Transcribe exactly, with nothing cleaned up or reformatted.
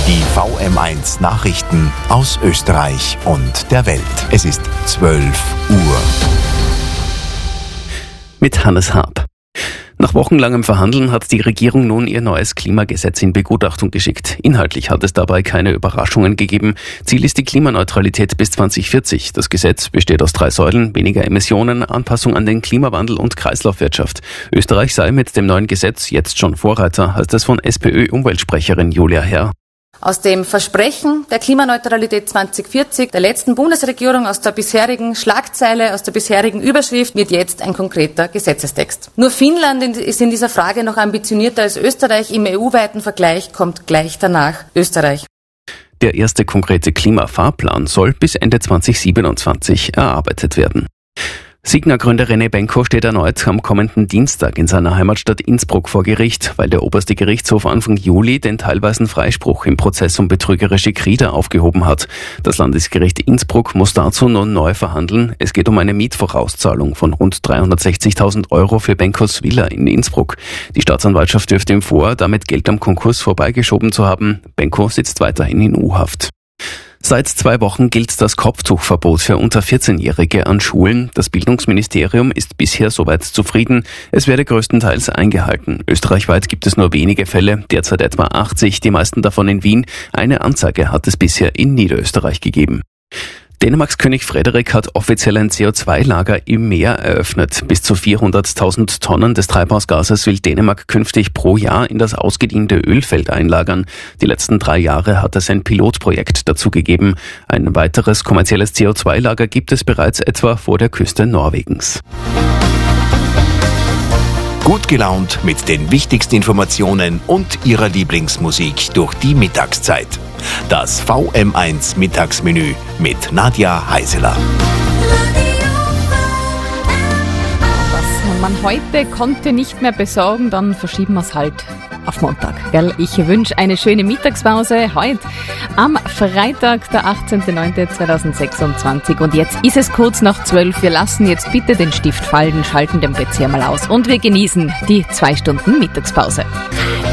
Die V M eins Nachrichten aus Österreich und der Welt. Es ist zwölf Uhr. Mit Hannes Haab. Nach wochenlangem Verhandeln hat die Regierung nun ihr neues Klimagesetz in Begutachtung geschickt. Inhaltlich hat es dabei keine Überraschungen gegeben. Ziel ist die Klimaneutralität bis zwanzig vierzig. Das Gesetz besteht aus drei Säulen: weniger Emissionen, Anpassung an den Klimawandel und Kreislaufwirtschaft. Österreich sei mit dem neuen Gesetz jetzt schon Vorreiter, heißt es von SPÖ-Umweltsprecherin Julia Herr. Aus dem Versprechen der Klimaneutralität zwanzig vierzig der letzten Bundesregierung, aus der bisherigen Schlagzeile, aus der bisherigen Überschrift, wird jetzt ein konkreter Gesetzestext. Nur Finnland ist in dieser Frage noch ambitionierter als Österreich. Im E U-weiten Vergleich kommt gleich danach Österreich. Der erste konkrete Klimafahrplan soll bis Ende zwanzig siebenundzwanzig erarbeitet werden. Signa-Gründer René Benko steht erneut am kommenden Dienstag in seiner Heimatstadt Innsbruck vor Gericht, weil der oberste Gerichtshof Anfang Juli den teilweisen Freispruch im Prozess um betrügerische Kredite aufgehoben hat. Das Landesgericht Innsbruck muss dazu nun neu verhandeln. Es geht um eine Mietvorauszahlung von rund dreihundertsechzigtausend Euro für Benkos Villa in Innsbruck. Die Staatsanwaltschaft wirft ihm vor, damit Geld am Konkurs vorbeigeschoben zu haben. Benko sitzt weiterhin in U-Haft. Seit zwei Wochen gilt das Kopftuchverbot für unter vierzehnjährige an Schulen. Das Bildungsministerium ist bisher soweit zufrieden. Es werde größtenteils eingehalten. Österreichweit gibt es nur wenige Fälle, derzeit etwa achtzig, die meisten davon in Wien. Eine Anzeige hat es bisher in Niederösterreich gegeben. Dänemarks König Frederik hat offiziell ein C O zwei Lager im Meer eröffnet. Bis zu vierhunderttausend Tonnen des Treibhausgases will Dänemark künftig pro Jahr in das ausgediente Ölfeld einlagern. Die letzten drei Jahre hat es ein Pilotprojekt dazu gegeben. Ein weiteres kommerzielles C O zwei Lager gibt es bereits etwa vor der Küste Norwegens. Gut gelaunt mit den wichtigsten Informationen und Ihrer Lieblingsmusik durch die Mittagszeit. Das V M eins Mittagsmenü mit Nadja Heiseler. Was man heute konnte nicht mehr besorgen, dann verschieben wir es halt auf Montag. Gell? Ich wünsche eine schöne Mittagspause heute am Freitag, der achtzehnten neunten zweitausendsechsundzwanzig. Und jetzt ist es kurz nach zwölf. Wir lassen jetzt bitte den Stift fallen, schalten den P C mal aus und wir genießen die zwei Stunden Mittagspause.